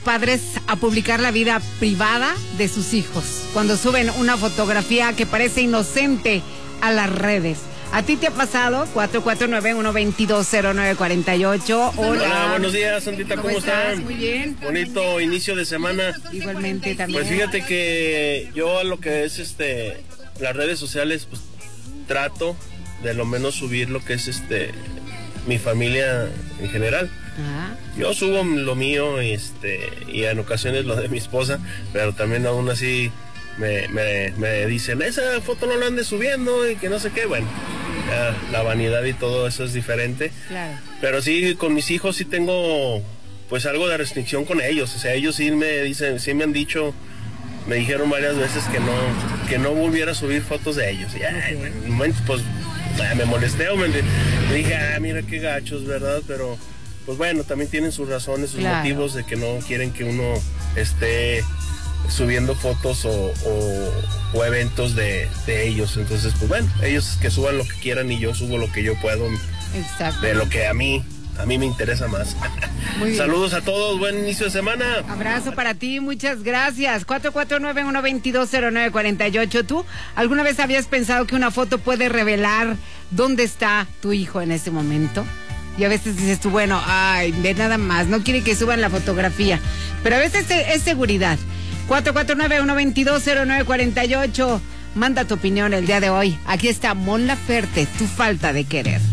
Padres a publicar la vida privada de sus hijos cuando suben una fotografía que parece inocente a las redes. ¿A ti te ha pasado? 449-122-0948. Hola, buenos días, Santita, ¿cómo están? Muy bien. Bonito inicio de semana. Igualmente también. Pues fíjate que yo a lo que es las redes sociales, pues trato de lo menos subir lo que es mi familia en general. Ajá. Yo subo lo mío y en ocasiones lo de mi esposa, pero también aún así me dicen, esa foto no la andes subiendo y que no sé qué. Bueno, ya, la vanidad y todo eso es diferente. Claro. Pero sí, con mis hijos sí tengo pues algo de restricción con ellos. O sea, ellos sí me dicen, sí me han dicho, me dijeron varias veces que no volviera a subir fotos de ellos. Y en un momento pues me molesté o me dije, mira qué gachos, ¿verdad? Pero pues bueno, también tienen sus razones, sus motivos de que no quieren que uno esté subiendo fotos o eventos de ellos. Entonces pues bueno, ellos que suban lo que quieran y yo subo lo que yo puedo. Exacto. De lo que a mí me interesa más. Muy bien. Saludos a todos, buen inicio de semana. Abrazo para ti, muchas gracias. 449-122-0948. ¿Tú alguna vez habías pensado que una foto puede revelar dónde está tu hijo en ese momento? Y a veces dices tú, bueno, ve nada más, no quiere que suban la fotografía. Pero a veces es seguridad. 449-122-0948. Manda tu opinión el día de hoy. Aquí está Mon Laferte, tu falta de querer.